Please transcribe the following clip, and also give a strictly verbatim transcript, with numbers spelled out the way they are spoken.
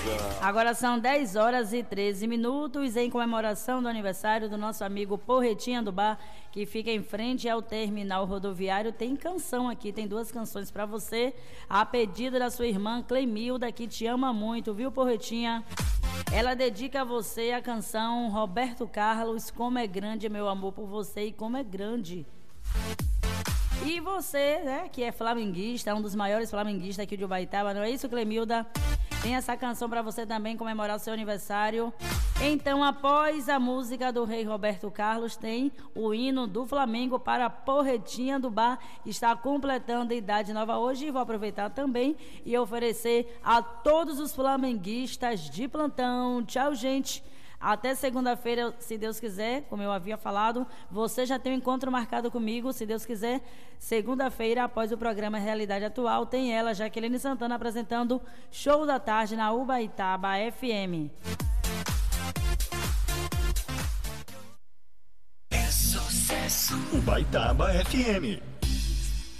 Agora são dez horas e treze minutos em comemoração do aniversário do nosso amigo Porretinha do Bar, que fica em frente ao terminal rodoviário. Tem canção aqui, tem duas canções pra você, a pedido da sua irmã Clemilda, que te ama muito, viu, Porretinha? Ela dedica a você a canção Roberto Carlos, Como é Grande Meu Amor por Você e Como é Grande. E você, né, que é flamenguista, um dos maiores flamenguistas aqui de Ubaitaba, não é isso, Clemilda? Tem essa canção para você também comemorar o seu aniversário. Então, após a música do rei Roberto Carlos, tem o hino do Flamengo para Porretinha do Bar, que está completando a idade nova hoje. E vou aproveitar também e oferecer a todos os flamenguistas de plantão. Tchau, gente. Até segunda-feira, se Deus quiser, como eu havia falado, você já tem um encontro marcado comigo, se Deus quiser. Segunda-feira, após o programa Realidade Atual, tem ela, Jaqueline Santana, apresentando Show da Tarde na Ubaitaba F M. É sucesso. Ubaitaba F M.